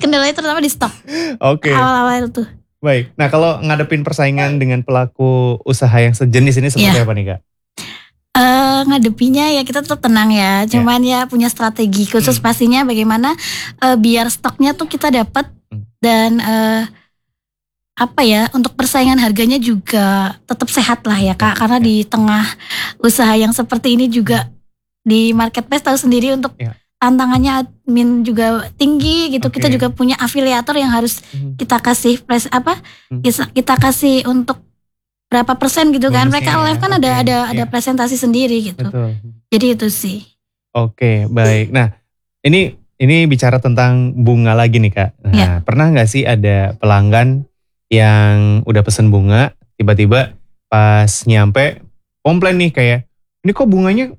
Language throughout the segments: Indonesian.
kendalanya terutama di stok. Oke. Awal-awal itu. Baik. Nah, kalau ngadepin persaingan dengan pelaku usaha yang sejenis ini seperti apa nih Kak? Ngadepinya ya kita tetap tenang ya. Cuman ya punya strategi khusus pastinya bagaimana biar stoknya tuh kita dapat dan untuk persaingan harganya juga tetap sehat lah ya Kak. Karena di tengah usaha yang seperti ini juga di marketplace tahu sendiri untuk tantangannya admin juga tinggi gitu. Kita juga punya afiliator yang harus kita kasih kita kasih untuk berapa persen gitu kan. Mereka live kan ada presentasi sendiri gitu. Betul. Jadi itu sih. Oke, baik. Nah, ini bicara tentang bunga lagi nih Kak. Nah, pernah gak sih ada pelanggan yang udah pesen bunga, tiba-tiba pas nyampe komplain nih kayak, ini kok bunganya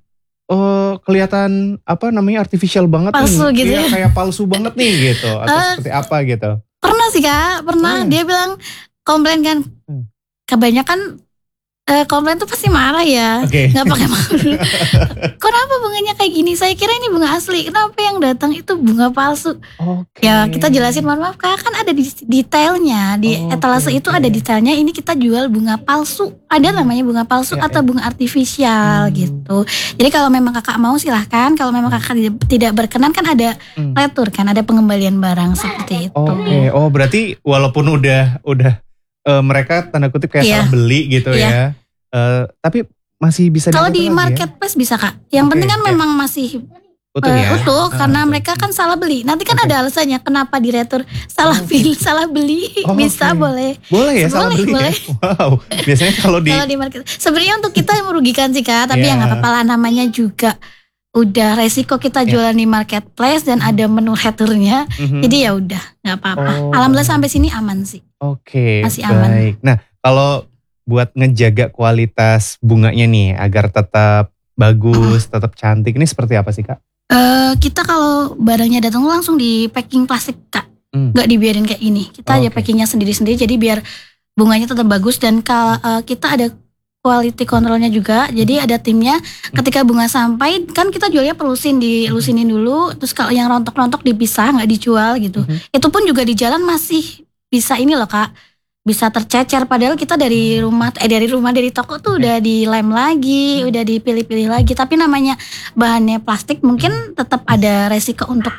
kelihatan artificial banget palsu nih. Gitu ya? Kayak palsu banget nih gitu. Atau seperti apa gitu. Pernah sih Kak, dia bilang komplain kan. Kebanyakan komplain tuh pasti marah ya, nggak pakai malu. Kenapa bunganya kayak gini? Saya kira ini bunga asli. Kenapa yang datang itu bunga palsu? Ya kita jelasin, mohon maaf Kak, kan ada di detailnya di etalase itu ada detailnya. Ini kita jual bunga palsu. Ada namanya bunga palsu atau bunga artifisial gitu. Jadi kalau memang Kakak mau silahkan. Kalau memang Kakak tidak berkenan kan ada retur kan, ada pengembalian barang seperti itu. Oh berarti walaupun udah mereka tanda kutip kayak salah beli gitu ya. Tapi masih bisa kalau di marketplace bisa Kak. Yang penting kan memang masih utuh karena mereka kan salah beli. Nanti kan ada alasannya kenapa diretur salah beli. Bisa boleh. Boleh ya salah beli. Boleh. Ya? Wow. Biasanya kalau di market sebenarnya untuk kita yang merugikan sih Kak, tapi ya nggak apa-apa lah, namanya juga udah resiko kita jualan di marketplace dan ada menu returnya. Jadi ya udah nggak apa-apa. Alhamdulillah sampai sini aman sih. Masih aman. Baik. Nah, kalau buat ngejaga kualitas bunganya nih agar tetap bagus, tetap cantik, ini seperti apa sih Kak? Kita kalau barangnya datang langsung di packing plastik Kak, nggak dibiarin kayak ini. Kita aja packingnya sendiri-sendiri, jadi biar bunganya tetap bagus. Dan kita ada quality controlnya juga, jadi ada timnya. Ketika bunga sampai kan kita jualnya dilusinin dulu, terus kalau yang rontok-rontok dipisah, nggak dijual gitu. Itu pun juga di jalan masih bisa ini loh Kak, bisa tercecer, padahal kita dari toko tuh udah dilem lagi, udah dipilih-pilih lagi. Tapi namanya bahannya plastik mungkin tetap ada resiko untuk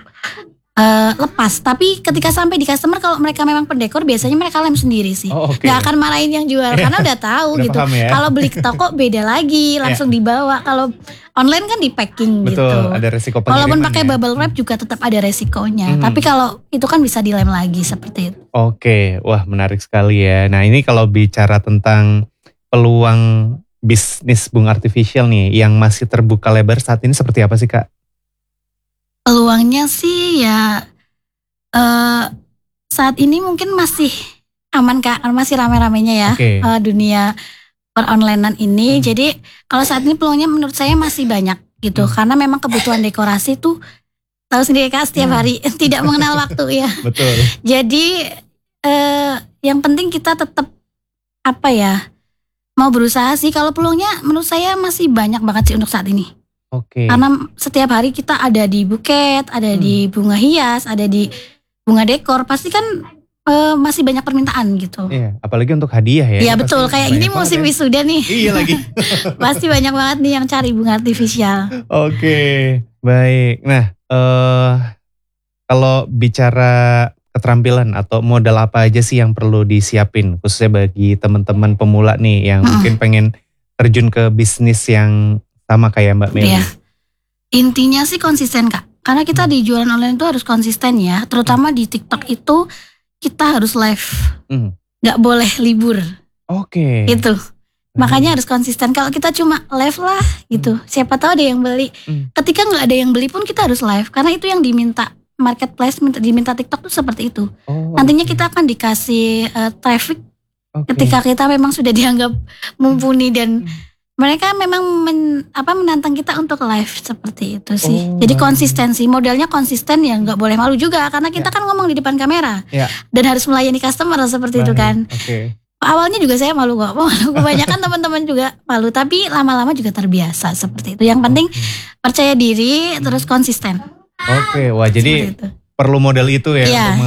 lepas. Tapi ketika sampai di customer, kalau mereka memang pendekor biasanya mereka lem sendiri sih. Gak akan marahin yang jual karena udah tahu gitu. Kalau beli ke toko beda lagi, langsung dibawa. Kalau online kan di packing gitu. Ada resiko pengiriman. Walaupun pakai bubble wrap juga tetap ada resikonya. Tapi kalau itu kan bisa dilem lagi seperti itu. Wah menarik sekali ya. Nah ini kalau bicara tentang peluang bisnis bunga artifisial nih yang masih terbuka lebar saat ini seperti apa sih Kak? Peluangnya sih ya saat ini mungkin masih aman Kak, masih rame-ramenya ya dunia per-onlinean ini. Jadi kalau saat ini peluangnya menurut saya masih banyak gitu, karena memang kebutuhan dekorasi tuh tahu sendiri Kak, setiap hari tidak mengenal waktu ya. Betul. Jadi yang penting kita tetap mau berusaha sih. Kalau peluangnya menurut saya masih banyak banget sih untuk saat ini. Karena setiap hari kita ada di buket, ada di bunga hias, ada di bunga dekor, pasti kan masih banyak permintaan gitu. Iya, apalagi untuk hadiah ya. Iya betul, kayak ini musim wisuda nih. Iya lagi. Pasti banyak banget nih yang cari bunga artifisial. Baik. Nah, kalau bicara keterampilan atau modal apa aja sih yang perlu disiapin, khususnya bagi teman-teman pemula nih yang mungkin pengen terjun ke bisnis yang sama kayak Mbak Meli? Intinya sih konsisten Kak, karena kita di jualan online itu harus konsisten ya, terutama di TikTok itu kita harus live, nggak boleh libur. Gitu, makanya harus konsisten. Kalau kita cuma live lah gitu, siapa tahu ada yang beli. Ketika nggak ada yang beli pun kita harus live, karena itu yang diminta marketplace, diminta TikTok tuh seperti itu. Nantinya kita akan dikasih traffic ketika kita memang sudah dianggap mumpuni dan mereka memang menantang kita untuk live seperti itu sih. Jadi konsistensi, modalnya konsisten ya, nggak boleh malu juga karena kita kan ngomong di depan kamera dan harus melayani customer seperti itu kan. Awalnya juga saya malu kok, kebanyakan teman-teman juga malu, tapi lama-lama juga terbiasa seperti itu. Yang penting percaya diri terus konsisten. Wah jadi perlu modal itu ya.